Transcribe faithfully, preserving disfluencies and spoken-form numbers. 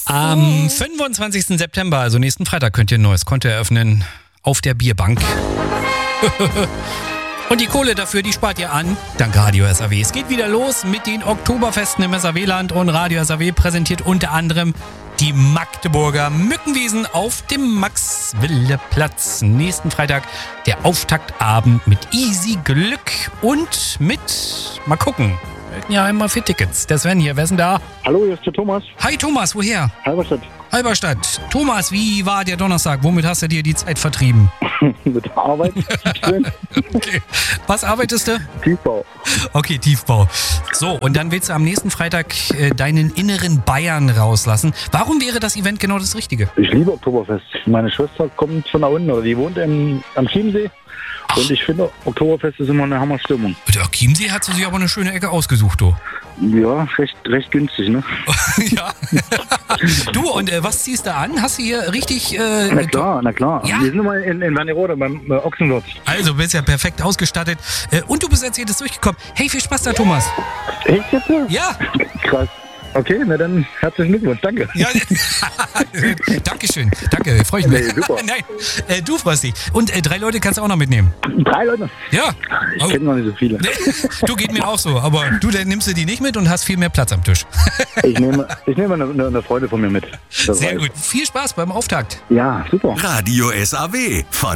Am fünfundzwanzigsten September, also nächsten Freitag, könnt ihr ein neues Konto eröffnen auf der Bierbank. Und die Kohle dafür, die spart ihr an. Dank Radio S A W. Es geht wieder los mit den Oktoberfesten im S A W-Land und Radio S A W präsentiert unter anderem die Magdeburger Mückenwiesen auf dem Max-Wille-Platz. Nächsten Freitag der Auftaktabend mit Easy Glück und mit, mal gucken, ja, einmal für Tickets. Der Sven hier, wer ist denn da? Hallo, hier ist der Thomas. Hi Thomas, woher? Halberstadt. Halberstadt. Thomas, wie war der Donnerstag? Womit hast du dir die Zeit vertrieben? Mit der Arbeit. Schön. Okay. Was arbeitest du? Tiefbau. Okay, Tiefbau. So, und dann willst du am nächsten Freitag äh, deinen inneren Bayern rauslassen. Warum wäre das Event genau das Richtige? Ich liebe Oktoberfest. Meine Schwester kommt von da unten, oder die wohnt im, am Chiemsee. Und ich finde, Oktoberfest ist immer eine Hammerstimmung. Der Chiemsee hat sich aber eine schöne Ecke ausgesucht, du. Ja, recht, recht günstig, ne? Ja. Du, und äh, was ziehst du an? Hast du hier richtig... Äh, na klar, na klar. Ja? Wir sind immer in, in Wernigerode beim äh, Ochsenwirt. Also, bist ja perfekt ausgestattet. Äh, und du bist als jedes durchgekommen. Hey, viel Spaß da, Thomas. Echt jetzt? Ja. Krass. Okay, na dann herzlichen Glückwunsch, danke. Ja, Dankeschön, danke, freue ich mich. Nee, super. Nein, äh, du freust dich. Und äh, drei Leute kannst du auch noch mitnehmen. Drei Leute? Ja. Ich Oh. kenne noch nicht so viele. Du, geht mir auch so, aber du, dann nimmst du die nicht mit und hast viel mehr Platz am Tisch. Ich nehme, ich nehme eine, eine Freundin von mir mit. Das Sehr weiß. gut. Viel Spaß beim Auftakt. Ja, super. Radio S A W von